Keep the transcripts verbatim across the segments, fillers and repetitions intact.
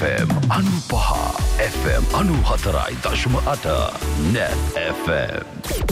F M අනුපහ F M අනුහතරයි දශම අට Net F M.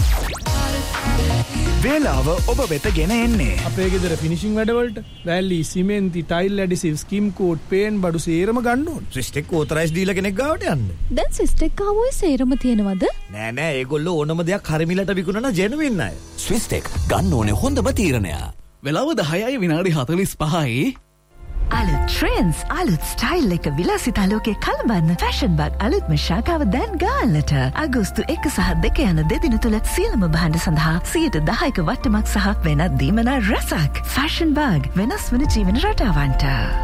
වේලාව ඔබ වෙත ගෙන එන්නේ අපේ ගෙදර ෆිනිෂිං වැඩවලට වැලි සිමෙන්ති ටයිල් ඇඩිසිව්ස් ස්කිම් කෝට් පේන් බඩු සේරම ගන්න ඕන. සිස්ටෙක් ඕතරයිස් දීලා කෙනෙක් ගාවට යන්න. දැන් සිස්ටෙක් ආවොයි සේරම තියෙනවද? නෑ නෑ ඒගොල්ලෝ ඕනම දෙයක් හරිමිලට විකුණන ජෙනුවින් අය. ස්විස්ටෙක් ගන්න ඕනේ හොඳම තීරණය. වෙලාව දහයයි විනාඩි හතළිස් පහයි. අලුත් ට්‍රෙන්ඩ්ස් අලුත් ස්ටයිල් එක විලාසිතා ලෝකේ කලබන්න ෆැෂන් බාග් අලුත්ම ශාඛාව දැන් ගාල්ලට අගෝස්තු එක සහ දෙක යන දෙදින තුල සියලුම භාණ්ඩ සඳහා සියයට දහයක වට්ටමක් සහ වෙනත් දීමනා රසක් ෆැෂන් බාග් වෙනස් වන ජීවන රටාවන්ට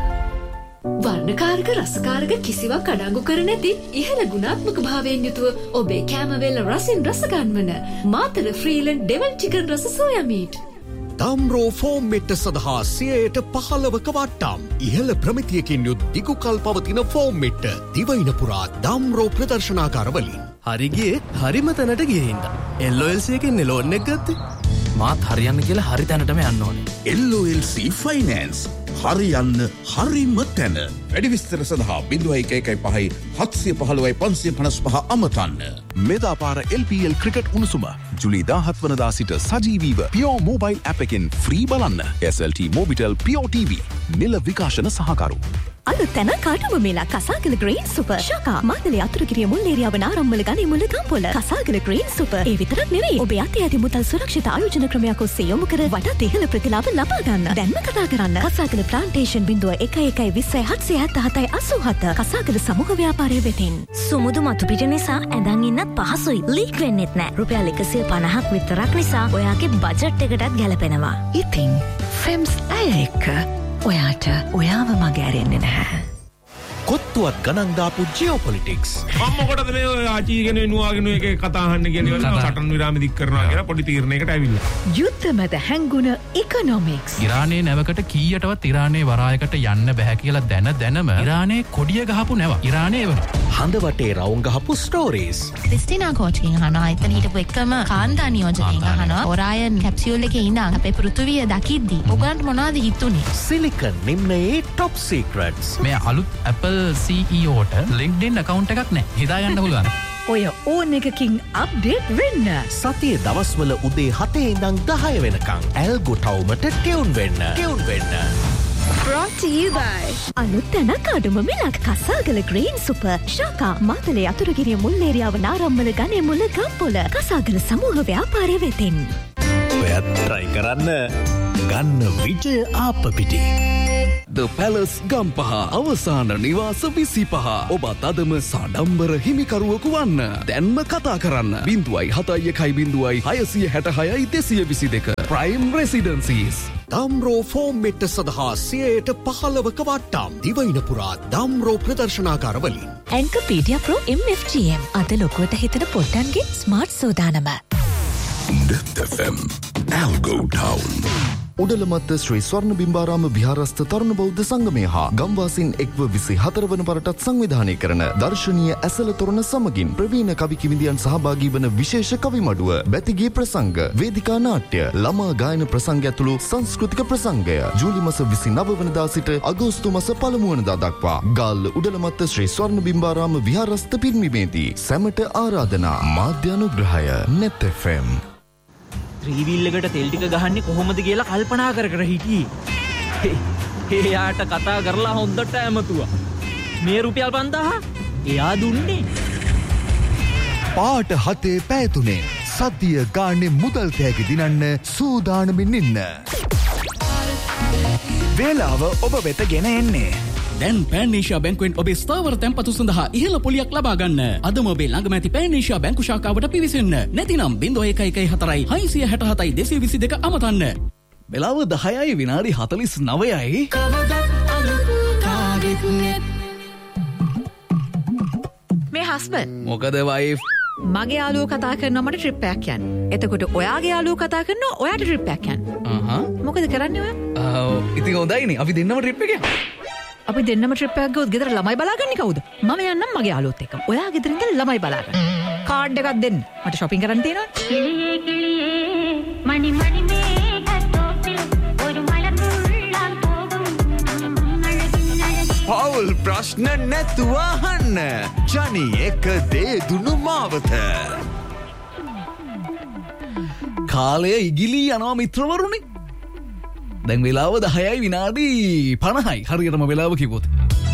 වර්ණකාරක රසකාරක කිසිවක් අඩංගු කර නැති ඉහළ ගුණාත්මක භාවයෙන් යුතුව ඔබේ කැමවේල රසින් රස ගන්වන මාතර ෆ්‍රීලන්ඩ් ඩෙවල් චිකන් රස සෝයා මීට් දාම්රෝ ෆෝම් මෙට්ට සඳහා සියයට පහළවක වට්ටම්. ඉහළ ප්‍රමිතියකින් යුත් දිගුකල් පවතින ෆෝම් මෙට්ට දිවයින පුරා දාම්රෝ ප්‍රදර්ශනාකාරවලින්. හරිගේ හරිම තැනට ගිහින්ද. එල් ඔ එල් සී එකෙන් ලෝන් එක ගත්තේ. මාත් හරියන්න කියලා හරි තැනටම යන්න ඕනේ. එල් ඔ එල් සී ෆයිනෑන්ස් හරියන්න හරිම තැන. වැඩි විස්තර සඳහා බිංදුවයි එක එකයි පහයි හත්සිය පහළොවයි පන්සිය පනස් පහ අමතන්න. මෙදාපාර එල් පී එල් ක්‍රිකට් උණුසුම ජුලි දාහත් වනදා සිට සජීවීව පියෝ මොබයිල් ඇප් එකෙන් ෆ්‍රී බලන්න. එස් එල් ටී මොබිටෙල් පියෝ ටීවී නිල විකාශන සහකරු. අලුත් තැන කාටුම මේලා කසාගල ග්‍රීන් සුපර් ශාකා මාතලේ අතුරුගිරිය මුල් ඒරියාව නාරම්මල ගණේ මුල ගම්පොළ කසාගල ග්‍රීන් සුපර් ඒ විතරක් නෙවෙයි ඔබේ අතේ ඇති මුදල් සුරක්ෂිත ආයෝජන ක්‍රමයක් ඔස්සේ යොමු කර වඩාත් ඉහළ ප්‍රතිලාභ ලබා ගන්න. දැන්ම කතා කරන්න කසාගල ප්ලාන්ටේෂන් බිංදුව එක එකයි විස්සයි හත්සිය හැත්තෑ හතයි අසූ හත කසාගල සමූහ ව්‍යාපාරය වෙතින්. සුමුදු මතු පිට නිසා ඇඳන් ඉන්නත් පහසුයි. ලීක් වෙන්නෙත් නෑ. රුපියල් එකසිය පනහක් විතරක් නිසා ඔයාගේ බජට් එකටත් ගැලපෙනවා. ඉතින් ෆෙම්ස් ඇය එක්ක ඔයාට ඔයාව මග ඇරෙන්නේ නැහැ. කොත්තුවත් ගණන් දාපු ජියෝපොලිටික්ස්. අම්මකොටද මේ ආචීගෙන නුවාගෙන එක කතා අහන්න කියලා සටන් විරාම දික් කරනවා කියලා පොඩි තීරණයකට ඇවිල්ලා. යුද්ධ මත හැංගුණ ඉකොනොමික්ස්. ඉරානයේ නැවකට කීයටවත් ඉරානයේ වරායකට යන්න බෑ කියලා දැන දැනම ඉරානයේ කොඩිය ගහපු නැව. ඉරානයේ එවනවා. හඳ වටේ රවුම් ගහපු ස්ටෝරීස්. ක්‍රිස්ටිනා කෝච්කින් අහනවා. එතන හිටපු එකම කාන්තා නියෝජකයින් අහනවා. ඔරායන් කැප්සියුල් එකේ ඉඳන් අපේ පෘථිවිය දකිද්දි ඔයගලන්ට මොනවද හිතුනේ? Silicon නිම්නයේ top සීක්‍රට්ස්. මේ අලුත් Apple සී ඊ ඕට LinkedIn account එකක් නැහැ. හිතා ගන්න පුළුවන්. ඔය ඕන එකකින් අප්ඩේට් වෙන්න. සතියේ දවස්වල උදේ හතේ ඉඳන් දහය වෙනකන් ඇල්ගෝ ටවුමට ටියුන් වෙන්න. ටියුන් වෙන්න. Brought to you by අලුත් තැන කාඩුම මිලක් කසාගල ග්‍රීන් සුපර් ශාකා මාතලේ අතුරුගිරිය මුල් ඒරියාව නාරම්මල ගණේ මුල ගම්පොළ කසාගල සමූහ ව්‍යාපාරය වෙතින්. ඔයත් try කරන්න ගන්න විජය ආපපිටි. The Palace ගම්පහ අවසාන නිවාස විසිපහ. ඔබත් අදම සඩම්බර හිමිකරුවකු වන්න. දැන්ම කතා කරන්න. බිංදුවයි හතයි එකයි බිංදුවයි හයසිය හැට හයයි දෙසිය විසි දෙක. Prime Residencies. දාම්රෝ ෆෝම් මෙට්ට සඳහා සියයට පහළවක වට්ටම්. දිවයින පුරා දාම්රෝ ප්‍රදර්ශනාකාරවලින්. ඇන්කපීඩියා ප්‍රෝ එම් එෆ් ජී එම් අද ලොකුවට හිතන පොට්ටන්ගේ smart සෝදානම. Net F M Algo Town. උඩලමත්ත ශ්‍රී ස්වර්ණ බිම්බාරාම විහාරස්ථ තරුණ බෞද්ධ සංගමය හා ගම්වාසීන් එක්ව විසි හතර වන වරටත් සංවිධානය කරන දර්ශනීය ඇසළ තොරණ සමගින් ප්‍රවීණ කවි කිවිඳියන් සහභාගී වන විශේෂ කවි මඩුව, බැතිගේ ප්‍රසංග, වේදිකා නාට්‍ය, ළමා ගායන ප්‍රසංග ඇතුළු සංස්කෘතික ප්‍රසංගය ජූලි මාස විසිනව වනදා සිට අගෝස්තු මාස පළමු වනදා දක්වා ගාල්ල උඩලමත්ත ශ්‍රී ස්වර්ණ බිම්බාරාම විහාරස්ථ පිරිනිවේදී සැමට ආරාධනා. මාධ්‍ය අනුග්‍රහය net එෆ් එම්. ත්‍රීවිල් එකට තෙල් ටික ගහන්නේ කොහොමද කියලා කල්පනා කර කර හිටියේ. එයාට කතා කරලා හොඳට ඇමතුවා. මේ රුපියල් පන්දාහ එයා දුන්නේ. පාට හතේ පැය තුනේ සතිය ගානේ මුදල් තෑගි දිනන්න සූදානමින් ඉන්න. වේලාව ඔබ වෙත ගෙන එන්නේ දැන් පෑනේෂියා බැංකුවෙන් ඔබේ ස්ථාවර තැන්පතු සඳහා ඉහළ පොලියක් ලබා ගන්න. අදම ඔබේ ළඟම ඇති පෑනේෂියා බැංකු ශාඛාවට පිවිසෙන්න. නැතිනම් බිංදුව එක එකයි හතරයි හයසිය හැට හතයි දෙසිය විසි දෙක අමතන්න. වෙලාව දහයයි විනාඩි හතළිස් නවයයි. මේ හස්බන්ඩ් මොකද වයිෆ්? මගේ යාළුවෝ කතා කරනවා මට ට්‍රිප් එකක් යන්න. එතකොට ඔයාගේ යාළුවෝ කතා කරනවා ඔයාට ට්‍රිප් එකක් යන්න. අහහ. මොකද කරන්නේ ඔයා? ඉතින් හොඳයිනේ. අපි දෙන්නම ට්‍රිප් එක යමු. අපි දෙන්නම ට්‍රිප් එකක් ගියොත් ගෙදර ළමයි බලාගන්නේ කවුද? මම යන්නම් මගේ යාළුවොත් එක්ක. ඔයා ගෙදර ඉඳන් ළමයි බලාගන්න. කාඩ් එකක් දෙන්න. මට shopping කරන්න තියෙනවා. කිලියේ කිලියේ මණි මණි මේක තෝපිල් ஒரு மலர் முள்ளால் போகும் அழகின் அழகே පවුල් ප්‍රශ්න නැතුව අහන්න. ජනි එක දේ දුනු මාවත. කාලය ඉගිලී යනවා මිත්‍රවරුනි. දැන් වෙලාව දහයයි විනාඩි පනහයි හරියටම වෙලාව කිව්වොත්.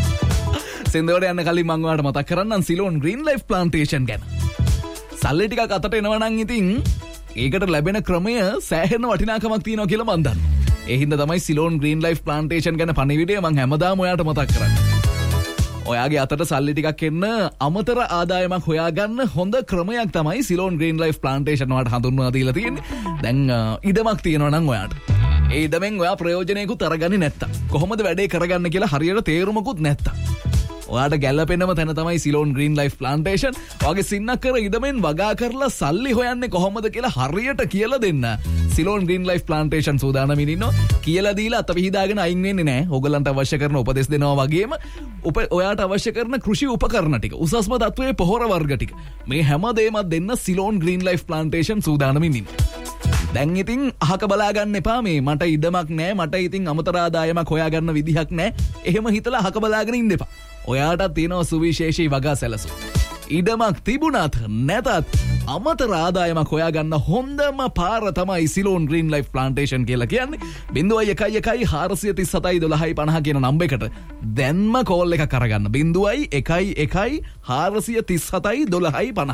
සෙන්දවට යන්න කලින් මම ඔයාලට මතක් කරන්නම් සිලෝන් ග්‍රීන් ලයිෆ් ප්ලාන්ටේෂන් ගැන. සල්ලි ටිකක් අතට එනවා නම් ඉතින් ඒකට ලැබෙන ක්‍රමය සෑහෙන වටිනාකමක් තියෙනවා කියලා මම දන්නවා. ඒ හින්දා තමයි සිලෝන් ග්‍රීන් ලයිෆ් ප්ලාන්ටේෂන් ගැන පණිවිඩය මම හැමදාම ඔයාලට මතක් කරන්නේ. ඔයාගේ අතට සල්ලි ටිකක් එන්න අමතර ආදායමක් හොයාගන්න හොඳ ක්‍රමයක් තමයි සිලෝන් ග්‍රීන් ලයිෆ් ප්ලාන්ටේෂන් වලට හඳුන්වලා දීලා තියෙන්නේ. දැන් ඉඩමක් තියෙනවා නම් ඔයාට. ඒ ඉඩමෙන් ඔයා ප්‍රයෝජනයකුත් අරගන්නේ නැත්තම් කොහොමද වැඩේ කරගන්න කියලා හරියට තේරුමකුත් නැත්තම් ඔයාට ගැලපෙනම තැන තමයි සිලෝන් ග්‍රීන් ලයිෆ් ප්ලාන්ටේෂන්. ඔයාගේ සින්නක්කර ඉඩමෙන් වගා කරලා සල්ලි හොයන්නේ කොහොමද කියලා හරියට කියලා දෙන්න සිලෝන් ග්‍රීන් ලයිෆ් ප්ලාන්ටේෂන් සූදානමින් ඉන්නවා. කියලා දීලා අත පිහිදාගෙන අයින් වෙන්නේ නැහැ. ඕගලන්ට අවශ්‍ය කරන උපදෙස් දෙනවා වගේම ඔයාට අවශ්‍ය කරන කෘෂි උපකරණ ටික, උසස්ම තත්වයේ පොහොර වර්ග ටික මේ හැම දෙයක්ම දෙන්න සිලෝන් ග්‍රීන් ලයිෆ් ප්ලාන්ටේෂන් සූදානමින් ඉන්නවා. දැන් ඉතින් අහක බලා ගන්න එපා මේ මට ඉඩමක් නැහැ, මට ඉතින් අමතර ආදායමක් හොයාගන්න විදිහක් නැහැ. එහෙම හිතලා අහක බලාගෙන ඉන්න එපා. ඔයාටත් තියෙනවා සුවිශේෂී වගා සැලසුම්. ඉඩමක් තිබුණත් නැතත් අමතර ආදායමක් හොයාගන්න හොඳම පාර තමයි සිලෝන් ග්‍රීන් ලයිෆ් ප්ලාන්ටේෂන් කියලා කියන්නේ. බිංදුවයි එකයි එකයි හාරසිය තිස් සතයි දොළහයි පනහ කියන නම්බරයකට දැන්ම කෝල් එකක් කරගන්න. බිංදුවයි එකයි එකයි හාරසිය තිස් සතයි දොළහයි පනහ.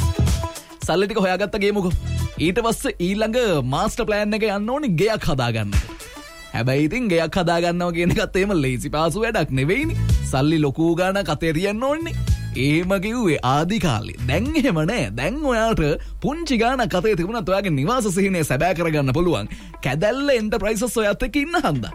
සල්ලි ටික හොයාගත්ත ගේමුකෝ. ඊට පස්සේ ඊළඟ මාස්ටර් ප්ලෑන් එක යන්න ඕනි ගෙයක් හදාගන්න. හැබැයි ඉතින් ගෙයක් හදාගන්නවා කියන එකත් එහෙම ලේසි පාසු වැඩක් නෙවෙයිනේ. සල්ලි ලොකු ගාණක් අතේ තියන්න ඕනේ. එහෙම කිව්වේ ආදි කාලේ. දැන් එහෙම නෑ. දැන් ඔයාට පුංචි ගාණක් අතේ තිබුණත් ඔයාගේ නිවාස සිහිනය සැබෑ කරගන්න පුළුවන්. කැදැල්ල එන්ටර්ප්‍රයිසස් ඔයත් එක්ක ඉන්න හන්දා.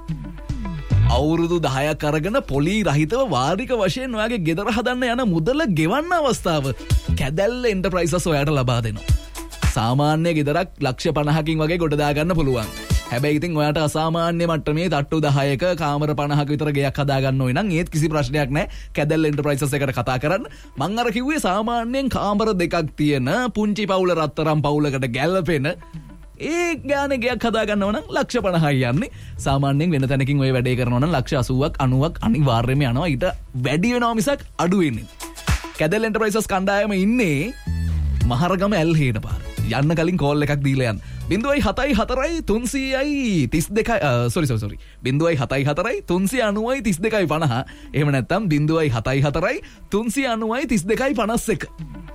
අවුරුදු දහයක් අරගෙන පොලි රහිතව වාර්ෂික වශයෙන් ඔයාගේ ගෙදර හදන්න යන මුදල ගෙවන්න අවස්ථාව කැදැල්ල එන්ටර්ප්‍රයිසස් ඔයාට ලබා දෙනවා. සාමාන්‍ය ගෙදරක් ලක්ෂ පනහකින් වගේ ගොඩ දාගන්න පුළුවන්. හැබැයි ඉතින් ඔයාට අසාමාන්‍ය මට්ටමේ තට්ටු දහයක කාමර පනහක විතර ගෙයක් හදාගන්න ඕන නම් ඒත් කිසි ප්‍රශ්නයක් නැහැ. කැදැල්ල එන්ටර්ප්‍රයිසස් එකට කතා කරන්න. මං අර කිව්වේ සාමාන්‍යයෙන් කාමර දෙකක් තියෙන පුංචි පවුල රත්තරන් පවුලකට ගැලපෙන ඒ ගානේ ගෙයක් හදාගන්නව නම් ලක්ෂ පනහයි යන්නේ. සාමාන්‍යයෙන් වෙන තැනකින් ඔය වැඩේ කරනවා නම් ලක්ෂ අසූවක් අනූවක් අනිවාර්යයෙන්ම යනවා. ඊට වැඩි වෙනවා මිසක් අඩු වෙන්නේ. කැදැල්ල එන්ටර්ප්‍රයිසස් කණ්ඩායම ඉන්නේ මහරගම ඇල්හේන පාර. යන්න කලින් කෝල් එකක් දීලා යන්න. බිංදුවයි හතයි හතරයි තුන්සීයයි තිස් දෙකයි සොරි සොරි සොරි බිංදුවයි හතයි හතරයි තුන්සිය අනූවයි තිස් දෙකයි පනහ. එහෙම නැත්නම් බිංදුවයි හතයි හතරයි තුන්සිය අනූවයි තිස් දෙකයි පනස් එක.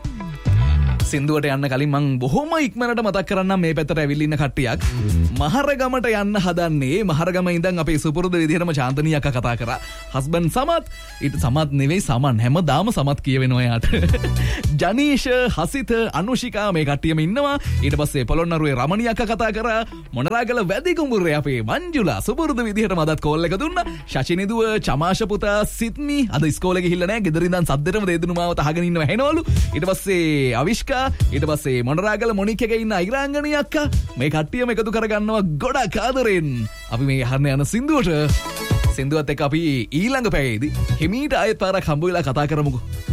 සින්දුවට යන්න කලින් මං බොහොම ඉක්මනට මතක් කරන්නම් මේ පැත්තට ඇවිල්ලා ඉන්න කට්ටියක් මහරගමට යන්න හදන්නේ. මහරගම ඉඳන් අපේ සුපුරුදු විදිහටම චාන්තනී අක්කා කතා කරා. හස්බන්ඩ් සමත් ඊට සමත් නෙවෙයි සමන් හැමදාම සමත් කියවෙනවා යාට. ජනීෂ, හසිත, අනුෂිකා මේ කට්ටියම ඉන්නවා. ඊට පස්සේ පොළොන්නරුවේ රමණී අක්කා කතා කරා. මොනරාගල වැදි කුඹුරේ අපේ මංජුලා සුපුරුදු විදිහට මදත් කෝල් එක දුන්නා. ශෂිනිදුව, චමාෂ පුතා, සිත්මි අද ඉස්කෝලේ ගිහිල්ලා නැහැ. ගෙදර ඉඳන් සද්දෙටම දේදුණු මාව තහගෙන ඉන්නව ඇහෙනවලු. ඊට පස්සේ අවිෂ්කා, ඊට පස්සේ මොනරාගල මොනික් එකේ ඉන්න අයිරාංගනී අක්කා මේ කට්ටියම එකතු කරගන්නවා ගොඩක් ආදරෙන්. අපි මේ අහන්න යන සින්දුවට සින්දුවත් එක්ක අපි ඊළඟ පැයේදී හිමීට ආයෙත් පාරක් හම්බ වෙලා කතා කරමුකෝ.